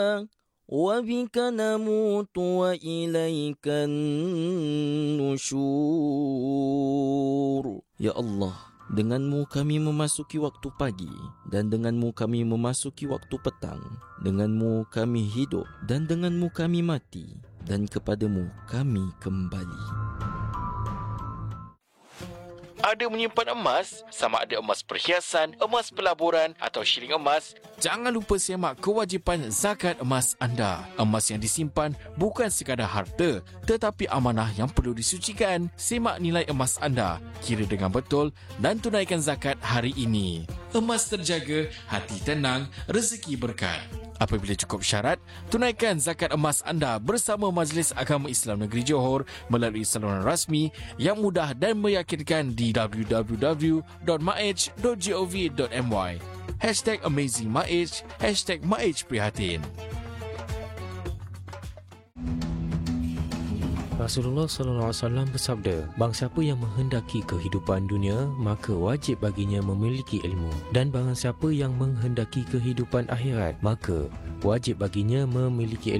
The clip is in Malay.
وبك نموت وإليك النشور. Ya Allah, denganmu kami memasuki waktu pagi dan denganmu kami memasuki waktu petang. Denganmu kami hidup dan denganmu kami mati, dan kepadamu kami kembali. Ada menyimpan emas, sama ada emas perhiasan, emas pelaburan atau shilling emas, jangan lupa semak kewajipan zakat emas anda. Emas yang disimpan bukan sekadar harta, tetapi amanah yang perlu disucikan. Semak nilai emas anda, kira dengan betul dan tunaikan zakat hari ini. Emas terjaga, hati tenang, rezeki berkat. Apabila cukup syarat, tunaikan zakat emas anda bersama Majlis Agama Islam Negeri Johor melalui saluran rasmi yang mudah dan meyakinkan di www.maij.gov.my. #AmazingMaij, #MaijPrihatin. Rasulullah SAW bersabda, barang siapa yang menghendaki kehidupan dunia, maka wajib baginya memiliki ilmu. Dan barang siapa yang menghendaki kehidupan akhirat, maka wajib baginya memiliki ilmu.